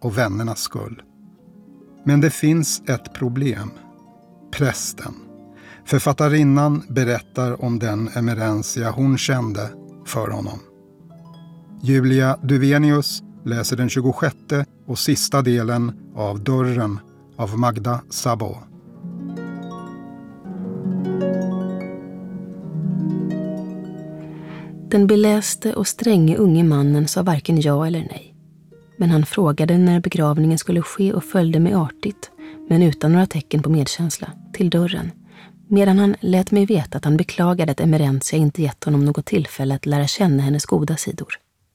och vännernas skull. Men det finns ett problem. Prästen. Författarinnan berättar om den Emerentia hon kände för honom. Julia Duvenius läser den 26:e och sista delen av Dörren av Magda Szabó. Den beläste och stränge unge mannen sa varken ja eller nej. Men han frågade när begravningen skulle ske och följde mig artigt, men utan några tecken på medkänsla, till dörren. Medan han lät mig veta att han beklagade att Emerentia inte gett honom något tillfälle att lära känna hennes goda sidor.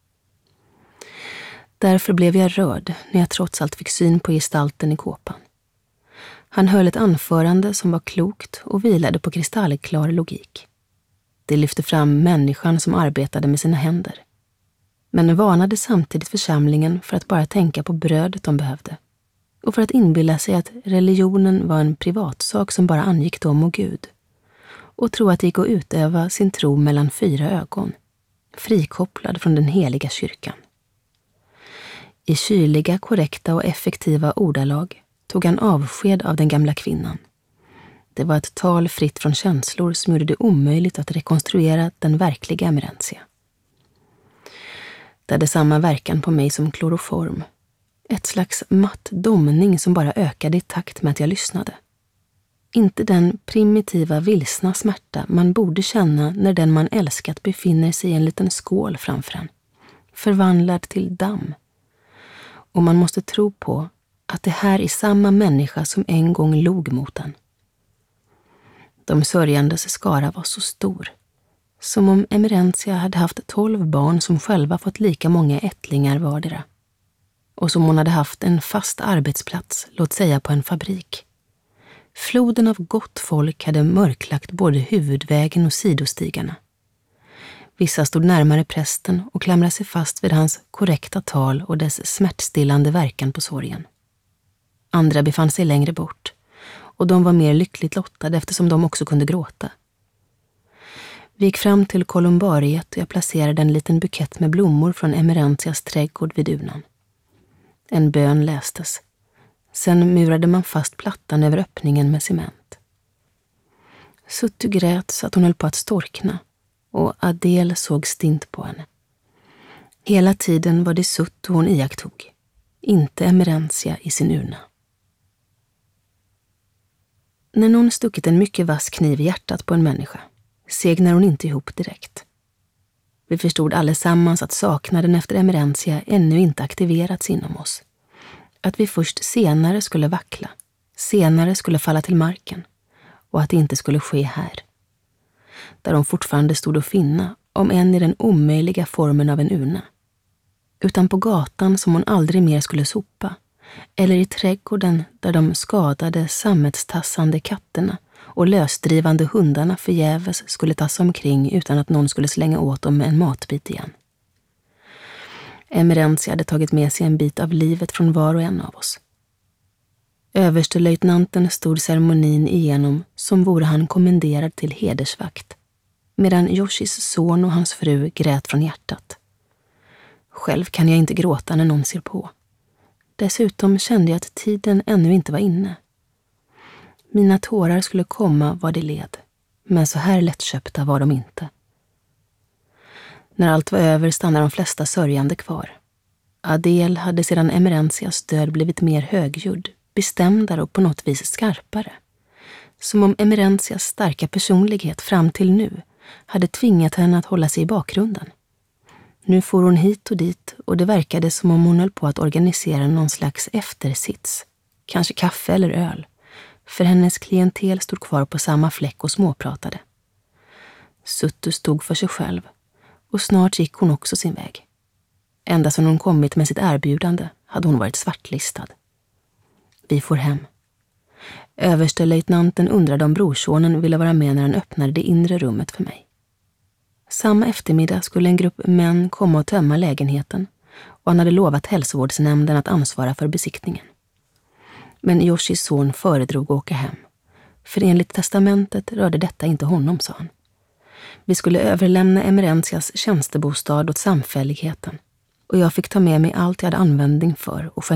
Därför blev jag rörd när jag trots allt fick syn på gestalten i kåpan. Han höll ett anförande som var klokt och vilade på kristallklar logik. Det lyfte fram människan som arbetade med sina händer. Men varnade samtidigt församlingen för att bara tänka på brödet de behövde. Och för att inbilla sig att religionen var en privatsak som bara angick dem och Gud. Och tro att det gick att utöva sin tro mellan 4 ögon. Frikopplad från den heliga kyrkan. I kyliga, korrekta och effektiva ordalag tog han avsked av den gamla kvinnan. Det var ett tal fritt från känslor som gjorde det omöjligt att rekonstruera den verkliga Emerentia. Det hade samma verkan på mig som kloroform. Ett slags matt domning som bara ökade i takt med att jag lyssnade. Inte den primitiva vilsna smärta man borde känna när den man älskat befinner sig i en liten skål framför en. Förvandlad till damm. Och man måste tro på att det här är samma människa som en gång log mot en. De sörjandes skara var så stor. Som om Emerentia hade haft 12 barn som själva fått lika många ättlingar vardera. Och som hon hade haft en fast arbetsplats, låt säga på en fabrik. Floden av gott folk hade mörklagt både huvudvägen och sidostigarna. Vissa stod närmare prästen och klamrade sig fast vid hans korrekta tal och dess smärtstillande verkan på sorgen. Andra befann sig längre bort, och de var mer lyckligt lottade eftersom de också kunde gråta. Vi gick fram till kolumbariet och jag placerade en liten bukett med blommor från Emerentias trädgård vid dunan. En bön lästes. Sen murade man fast plattan över öppningen med cement. Suttu grät så att hon höll på att storkna, och Adele såg stint på henne. Hela tiden var det Suttu hon iakttog, inte Emerentia i sin urna. När någon stuckit en mycket vass kniv i hjärtat på en människa segnar hon inte ihop direkt. Vi förstod allesammans att saknaden efter Emerentia ännu inte aktiverats inom oss. Att vi först senare skulle vackla, senare skulle falla till marken, och att det inte skulle ske här. Där hon fortfarande stod att finna, om än i den omöjliga formen av en urna. Utan på gatan som hon aldrig mer skulle sopa, eller i trädgården där de skadade, sammetstassande katterna och lösdrivande hundarna förgäves skulle tassa omkring utan att någon skulle slänga åt dem en matbit igen. Emerentia hade tagit med sig en bit av livet från var och en av oss. Överstelöjtnanten stod ceremonin igenom som vore han kommenderad till hedersvakt, medan Yoshis son och hans fru grät från hjärtat. Själv kan jag inte gråta när någon ser på. Dessutom kände jag att tiden ännu inte var inne. Mina tårar skulle komma vad det led, men så här lättköpta var de inte. När allt var över stannade de flesta sörjande kvar. Adele hade sedan Emerentias död blivit mer högljudd, bestämdare och på något vis skarpare. Som om Emerentias starka personlighet fram till nu hade tvingat henne att hålla sig i bakgrunden. Nu får hon hit och dit och det verkade som om hon höll på att organisera någon slags eftersits. Kanske kaffe eller öl. För hennes klientel stod kvar på samma fläck och småpratade. Suttu stod för sig själv och snart gick hon också sin väg. Ända som hon kommit med sitt erbjudande hade hon varit svartlistad. Vi får hem. Överstelöjtnanten undrade om brorsonen ville vara med när han öppnade det inre rummet för mig. Samma eftermiddag skulle en grupp män komma och tömma lägenheten och han hade lovat hälsovårdsnämnden att ansvara för besiktningen. Men Yoshis son föredrog att åka hem. För enligt testamentet rörde detta inte honom, sa han. Vi skulle överlämna Emerentias tjänstebostad åt samfälligheten och jag fick ta med mig allt jag hade användning för och få